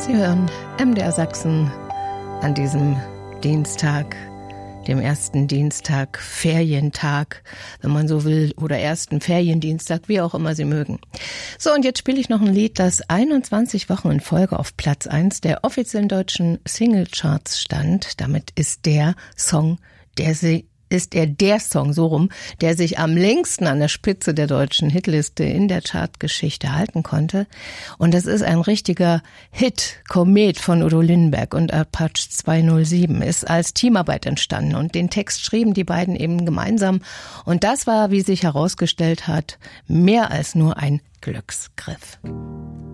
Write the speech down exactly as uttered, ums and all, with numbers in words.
Sie hören M D R Sachsen an diesem Dienstag, dem ersten Dienstag, Ferientag, wenn man so will, oder ersten Feriendienstag, wie auch immer Sie mögen. So, und jetzt spiele ich noch ein Lied, das einundzwanzig Wochen in Folge auf Platz eins der offiziellen deutschen Singlecharts stand. Damit ist der Song, der sie ist er der Song, so rum, der sich am längsten an der Spitze der deutschen Hitliste in der Chartgeschichte halten konnte. Und das ist ein richtiger Hit, Komet von Udo Lindenberg und Apache zweihundertsieben, ist als Teamarbeit entstanden. Und den Text schrieben die beiden eben gemeinsam. Und das war, wie sich herausgestellt hat, mehr als nur ein Glücksgriff.